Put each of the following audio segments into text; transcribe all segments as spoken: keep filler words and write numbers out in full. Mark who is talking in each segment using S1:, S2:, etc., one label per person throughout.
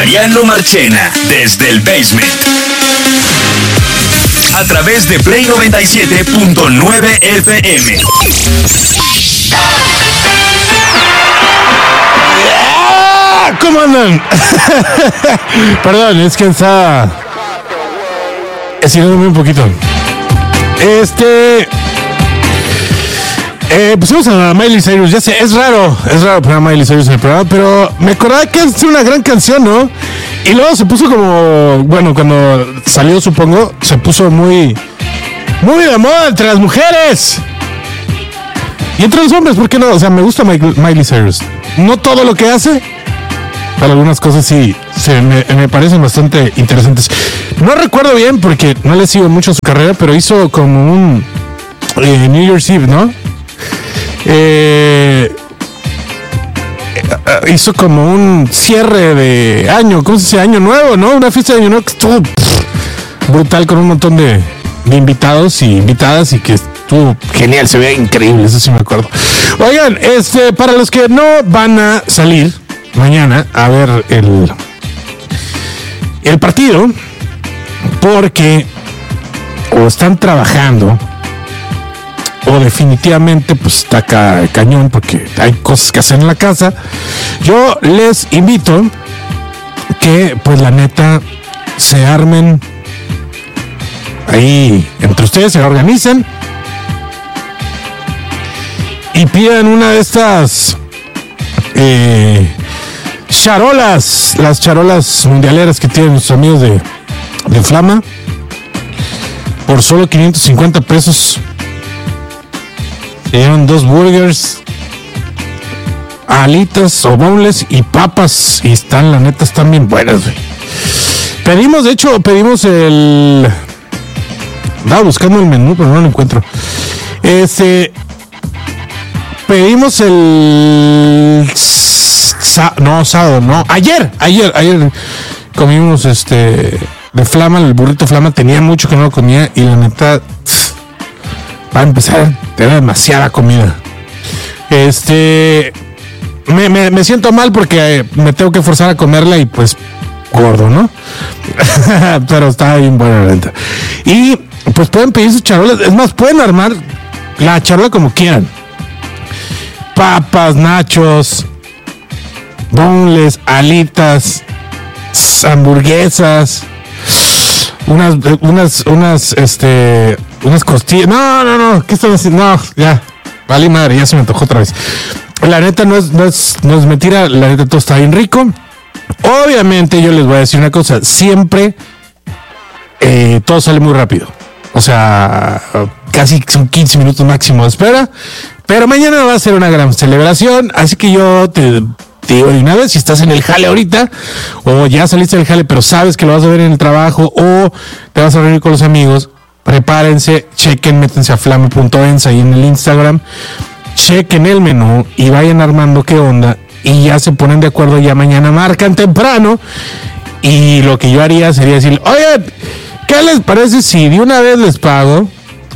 S1: Mariano Marchena, desde el basement. A través de Play noventa y siete punto nueve F M.
S2: ¿Cómo andan? Perdón, es que está estirándome un poquito. Este... Eh, pusimos a Miley Cyrus, ya sé, es raro, es raro poner a Miley Cyrus en el programa, pero me acordaba que es una gran canción, ¿no? Y luego se puso como, bueno, cuando salió, supongo, se puso muy, muy de moda entre las mujeres. Y entre los hombres, ¿por qué no? O sea, me gusta Miley Cyrus. No todo lo que hace, pero algunas cosas sí se me, me parecen bastante interesantes. No recuerdo bien porque no le sigo mucho su carrera, pero hizo como un eh, New Year's Eve, ¿no? Eh, hizo como un cierre de año, ¿cómo se dice? Año nuevo, ¿no? Una fiesta de año nuevo que estuvo pff, brutal, con un montón de, de invitados y invitadas y que estuvo genial, se veía increíble, eso sí me acuerdo. Oigan, este, para los que no van a salir mañana a ver el, el partido, porque o están trabajando o definitivamente pues está ca- cañón porque hay cosas que hacer en la casa, yo les invito que pues la neta se armen ahí entre ustedes, se organizan y pidan una de estas eh, charolas, las charolas mundialeras que tienen nuestros amigos de, de Flama, por solo quinientos cincuenta pesos. Se llevan dos burgers, alitas o boneless y papas. Y están, la neta, están bien buenas, güey. Pedimos, de hecho, pedimos el... Estaba buscando el menú, pero no lo encuentro. Este... Pedimos el... Sa... No, sábado, no. Ayer, ayer, ayer comimos este... de Flama, el burrito Flama. Tenía mucho que no lo comía y la neta... Va a empezar, era demasiada comida. Este... Me, me, me siento mal porque me tengo que forzar a comerla y pues gordo, ¿no? Pero está bien buena la neta. Y pues pueden pedir sus charolas. Es más, pueden armar la charola como quieran. Papas, nachos, boneless, alitas, hamburguesas, unas, unas, unas, este, unas costillas. No, no, no, ¿qué están haciendo? No, ya, vale madre, ya se me antojó otra vez. La neta no es, no es, no es mentira, la neta todo está bien rico. Obviamente yo les voy a decir una cosa, siempre eh, todo sale muy rápido. O sea, casi son quince minutos máximo de espera. Pero mañana va a ser una gran celebración, así que yo te, te digo de una vez, si estás en el jale ahorita, o ya saliste del jale, pero sabes que lo vas a ver en el trabajo, o te vas a reunir con los amigos, prepárense, chequen, métanse a flame punto ens ahí en el Instagram, chequen el menú y vayan armando qué onda, y ya se ponen de acuerdo, ya mañana marcan temprano, y lo que yo haría sería decir, oigan, ¿qué les parece si de una vez les pago?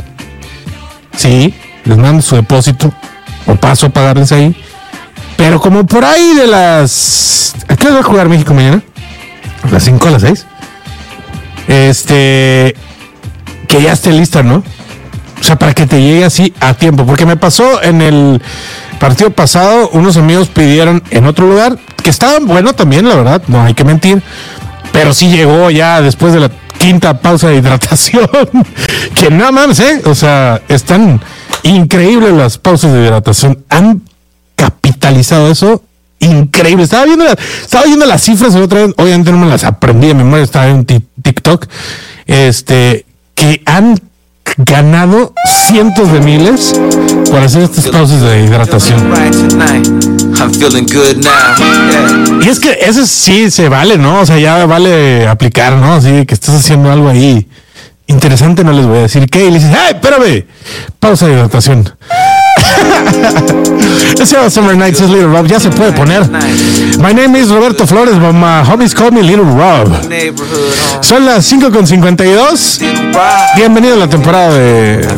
S2: Sí, les mando su depósito o paso a pagarles ahí, pero como por ahí de las... ¿A qué hora va a jugar México mañana? ¿A las cinco, a las seis? Este... Que ya esté lista, ¿no? O sea, para que te llegue así a tiempo, porque me pasó en el partido pasado, unos amigos pidieron en otro lugar, que estaba bueno también, la verdad, no hay que mentir, pero sí llegó ya después de la quinta pausa de hidratación, que no mames, ¿eh? O sea, están increíbles las pausas de hidratación, han capitalizado eso, increíble. Estaba viendo, la, estaba viendo las cifras la otra vez, obviamente no me las aprendí de memoria, estaba en TikTok, este, que han ganado cientos de miles por hacer estas pausas de hidratación. Y es que eso sí se vale, ¿no? O sea, ya vale aplicar, ¿no? Así que estás haciendo algo ahí interesante, no les voy a decir qué. Y le dices, ¡ay, espérame! Pausa de hidratación. Ese se llama Summer Nights, es Little Rob, ya se puede poner. My name is Roberto Flores, but my homies call me Little Rob. Son las cinco con cincuenta y dos. Bienvenido a la temporada de